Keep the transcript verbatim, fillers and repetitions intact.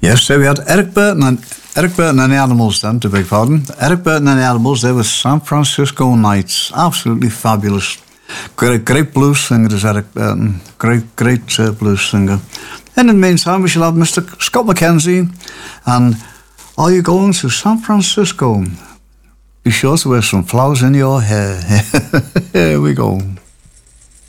Yes, so we had Eric Burton and Eric Burton and the Animals then, to beg pardon. Eric Burton and the Animals, they were San Francisco Nights. Absolutely fabulous. Great, great blues singer is Eric Burton. Great, great uh, blues singer. And in the meantime, we shall have Mister Scott McKenzie. And are you going to San Francisco? Be sure to wear some flowers in your hair. Here we go.